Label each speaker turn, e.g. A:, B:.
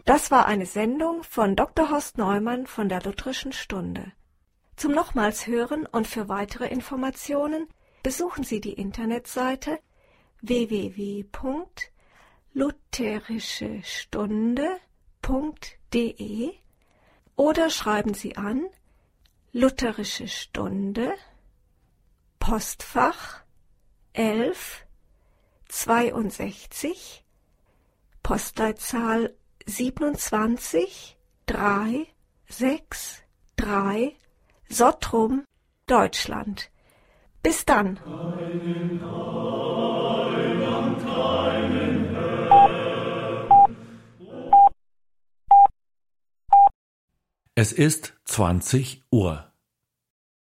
A: Das war eine Sendung von Dr. Horst Neumann von der Lutherischen Stunde. Zum nochmals Hören und für weitere Informationen besuchen Sie die Internetseite www.lutherischestunde.de oder schreiben Sie an Lutherische Stunde, Postfach 11 62, Postleitzahl 27 363, Sottrum, Deutschland. Bis dann.
B: Es ist 20 Uhr.